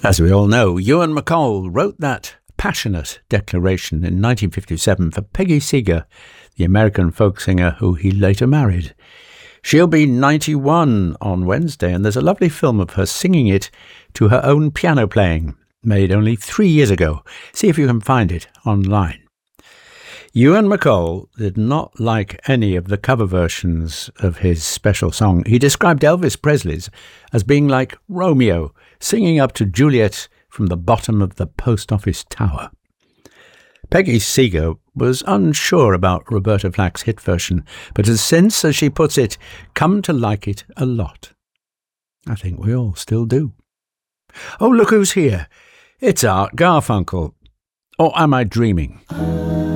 As we all know, Ewan MacColl wrote that passionate declaration in 1957 for Peggy Seeger, the American folk singer who he later married. She'll be 91 on Wednesday, and there's a lovely film of her singing it to her own piano playing, made only 3 years ago. See if you can find it online. Ewan MacColl did not like any of the cover versions of his special song. He described Elvis Presley's as being like Romeo singing up to Juliet from the bottom of the post office tower. Peggy Seeger was unsure about Roberta Flack's hit version, but has since, as she puts it, come to like it a lot. I think we all still do. Oh, look who's here. It's Art Garfunkel. Or am I dreaming?